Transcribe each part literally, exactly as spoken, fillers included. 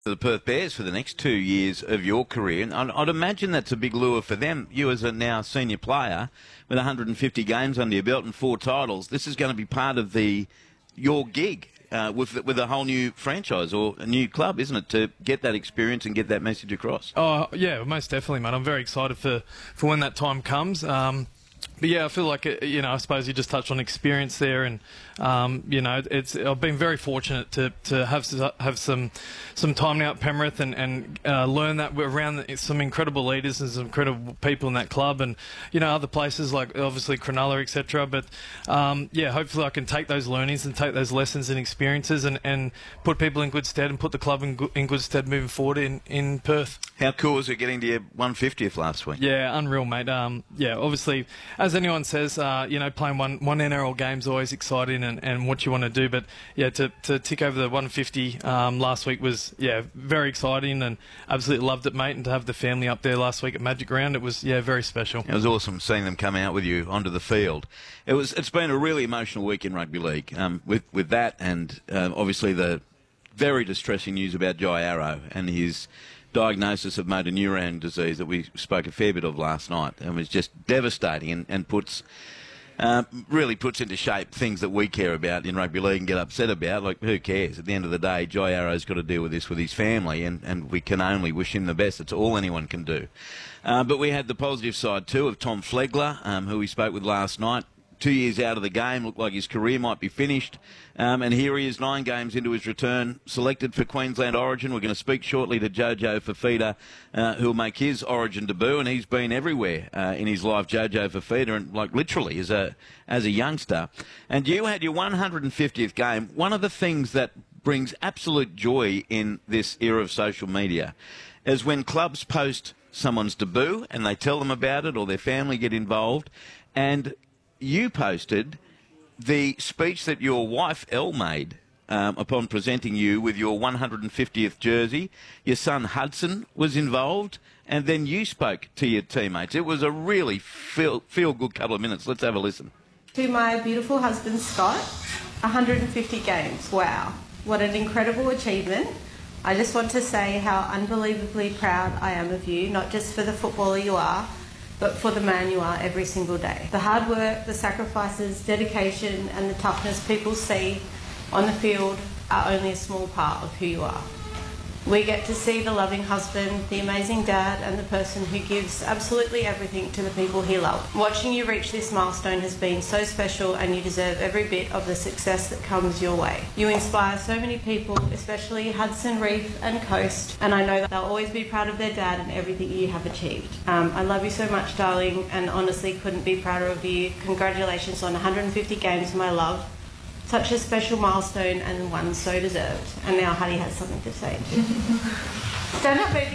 The Perth Bears for the next two years of your career, and I'd, I'd imagine that's a big lure for them. You as a now senior player with one hundred fifty games under your belt and four titles, this is going to be part of the your gig uh, with with a whole new franchise or a new club, isn't it, to get that experience and get that message across? Oh yeah, most definitely, mate. I'm very excited for, for when that time comes. Um, But yeah, I feel like, you know, I suppose you just touched on experience there, and um, you know, it's I've been very fortunate to, to have have some some time now at Penrith and and uh, learn that we're around some incredible leaders and some incredible people in that club, and you know, other places like obviously Cronulla, et cetera. But um, yeah, hopefully I can take those learnings and take those lessons and experiences and, and put people in good stead and put the club in good, in good stead moving forward in, in Perth. How cool was it getting to your one hundred fiftieth last week? Yeah, unreal, mate. Um, yeah, obviously, as anyone says, uh, you know, playing one, one N R L game is always exciting and, and what you want to do. But, yeah, to, to tick over the one hundred fifty um, last week was, yeah, very exciting and absolutely loved it, mate. And to have the family up there last week at Magic Round, it was, yeah, very special. It was awesome seeing them come out with you onto the field. It was, it's been a really emotional week in rugby league um, with, with that and uh, obviously the very distressing news about Jai Arrow and his diagnosis of motor neurone disease that we spoke a fair bit of last night, and was just devastating and, and puts uh, really puts into shape things that we care about in rugby league and get upset about. Like, who cares? At the end of the day, Jai Arrow's got to deal with this with his family, and, and we can only wish him the best. It's all anyone can do. Uh, but we had the positive side too of Tom Flegler, um, who we spoke with last night. Two years out of the game, looked like his career might be finished. Um, and here he is, nine games into his return, selected for Queensland Origin. We're going to speak shortly to Jojo Fifita, uh, who will make his Origin debut, and he's been everywhere uh, in his life, Jojo Fifita, and like literally as a as a youngster. And you had your one hundred fiftieth game. One of the things that brings absolute joy in this era of social media is when clubs post someone's debut and they tell them about it, or their family get involved, and you posted the speech that your wife, Elle, made um, upon presenting you with your one hundred fiftieth jersey. Your son, Hudson, was involved, and then you spoke to your teammates. It was a really feel, feel-good couple of minutes. Let's have a listen. To my beautiful husband, Scott, one hundred fifty games. Wow. What an incredible achievement. I just want to say how unbelievably proud I am of you, not just for the footballer you are, but for the man you are every single day. The hard work, the sacrifices, dedication and the toughness people see on the field are only a small part of who you are. We get to see the loving husband, the amazing dad and the person who gives absolutely everything to the people he loves. Watching you reach this milestone has been so special, and you deserve every bit of the success that comes your way. You inspire so many people, especially Hudson, Reef and Coast, and I know that they'll always be proud of their dad and everything you have achieved. Um, I love you so much, darling, and honestly couldn't be prouder of you. Congratulations on one hundred fifty games, my love. Such a special milestone and one so deserved. And now Huddy has something to say too. Stand up, baby.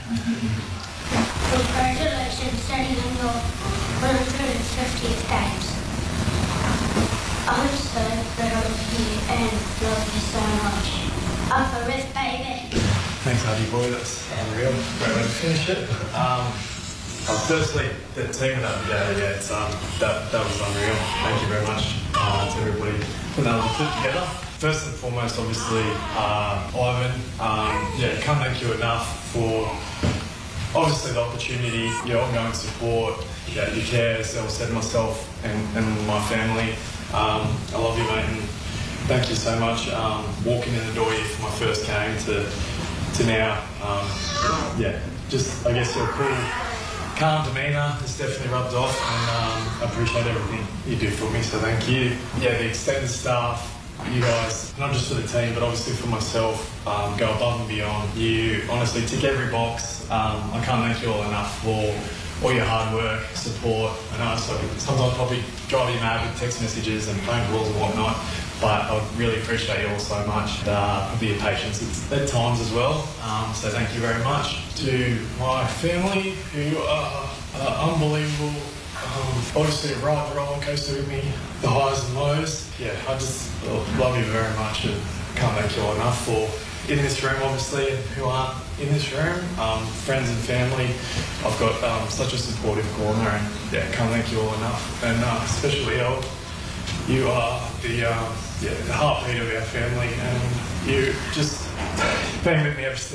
Congratulations, Daddy, on your one hundred fiftieth games. I'm so proud of you and love you so much. Up for it, baby. Thanks, Huddy boy. That's unreal. Great way to finish it. Um, uh, firstly, the team that yeah, yeah, it's um, that that was unreal. Thank you very much uh, to everybody for that to put together. First and foremost, obviously, uh, Ivan. Um, yeah, can't thank you enough for obviously the opportunity, your ongoing support, yeah, your care, as I said, myself and, and my family. Um, I love you, mate, and thank you so much. Um, walking in the door here for my first game to to now, um, yeah, just I guess your cool, calm demeanour has definitely rubbed off, and um, I appreciate everything you do for me, so thank you. Yeah, the extended staff, you guys, not just for the team, but obviously for myself, um, go above and beyond. You honestly tick every box. Um, I can't thank you all enough for all your hard work, support. I know so sometimes probably drive you mad with text messages and phone calls and whatnot, but I really appreciate you all so much uh, for your patience at times as well. Um, so thank you very much. To my family, who are uh, unbelievable. Um, obviously, ride the roller coaster with me, the highs and lows. Yeah, I just love you very much, and can't thank you all enough for in this room, obviously, and who aren't in this room. Um, friends and family, I've got um, such a supportive corner, and yeah, can't thank you all enough. And uh, especially Elle, you are the um, yeah, the heartbeat of our family, and you just been with me ever since.